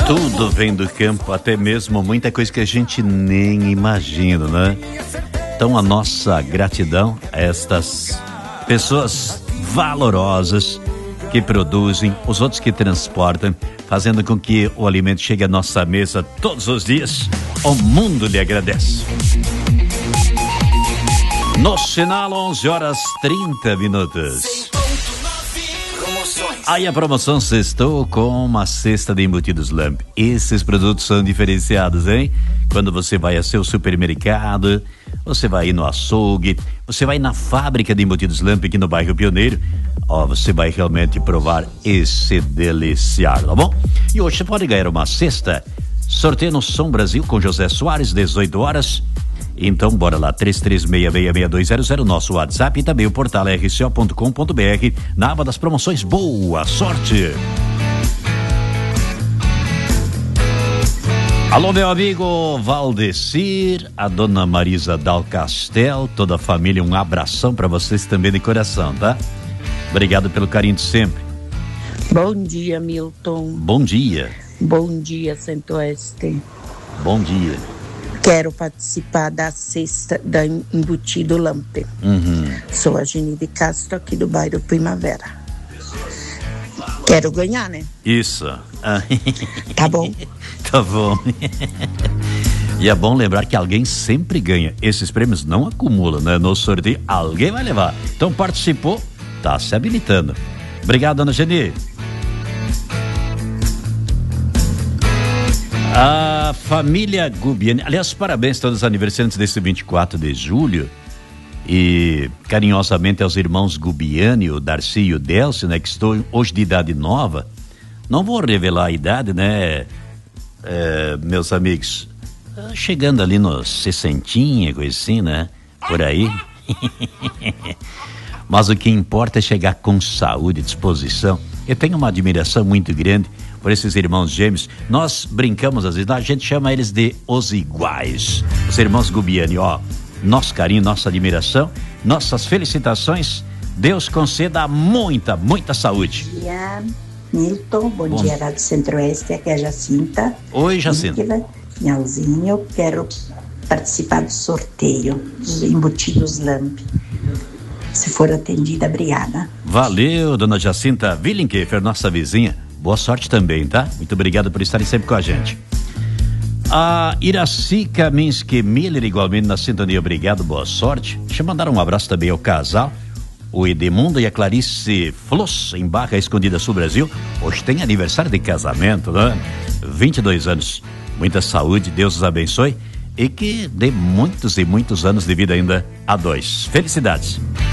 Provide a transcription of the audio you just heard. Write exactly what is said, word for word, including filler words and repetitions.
Tudo vem do campo, até mesmo muita coisa que a gente nem imagina, né? Então a nossa gratidão a estas pessoas valorosas que produzem, os outros que transportam, fazendo com que o alimento chegue à nossa mesa todos os dias. O mundo lhe agradece. No sinal, onze horas trinta minutos. Aí a promoção sextou com uma cesta de embutidos Lamp. Esses produtos são diferenciados, hein? Quando você vai a seu supermercado, você vai no açougue, você vai na fábrica de embutidos Lamp aqui no bairro Pioneiro, ó, você vai realmente provar e se deliciar, tá bom? E hoje você pode ganhar uma cesta. Sorteio no Som Brasil com José Soares, dezoito horas. Então bora lá, três três seis, seis seis dois zero zero, nosso WhatsApp e também o portal r c o ponto com ponto b r, na aba das promoções. Boa sorte! Alô, meu amigo Valdecir, a dona Marisa Dal Castel, toda a família, um abração pra vocês também de coração, tá? Obrigado pelo carinho de sempre. Bom dia, Milton. Bom dia. Bom dia, Centro-Oeste. Bom dia. Quero participar da cesta da Embutido Lamp. Uhum. Sou a Geni de Castro, aqui do bairro Primavera. Quero ganhar, né? Isso. Tá bom. Tá bom. E é bom lembrar que alguém sempre ganha. Esses prêmios não acumulam, né? No sorteio, alguém vai levar. Então participou, tá se habilitando. Obrigado, dona Geni. A família Gubiani, aliás, parabéns a todos os aniversariantes desse vinte e quatro de julho e carinhosamente aos irmãos Gubiani, o Darcy e o Delcio, né, que estão hoje de idade nova. Não vou revelar a idade, né, é, meus amigos, chegando ali nos sessentinha, coisa assim, né, por aí. Mas o que importa é chegar com saúde e disposição. Eu tenho uma admiração muito grande por esses irmãos gêmeos. Nós brincamos às vezes, a gente chama eles de os iguais. Os irmãos Gubiani, ó, nosso carinho, nossa admiração, nossas felicitações. Deus conceda muita, muita saúde. Bom dia, Milton. Bom, Bom dia, Rádio Centro-Oeste. Aqui é a Jacinta. Oi, Jacinta. Minhalzinho, quero participar do sorteio dos embutidos Lamp. Se for atendida, obrigada. Valeu, dona Jacinta Willinkefer, nossa vizinha. Boa sorte também, tá? Muito obrigado por estarem sempre com a gente. A Iraci Kaminski Miller, igualmente na sintonia, obrigado, boa sorte. Deixa eu mandar um abraço também ao casal, o Edemundo e a Clarice Floss, em Barra Escondida Sul Brasil. Hoje tem aniversário de casamento, né? vinte e dois anos. Muita saúde, Deus os abençoe e que dê muitos e muitos anos de vida ainda a dois. Felicidades.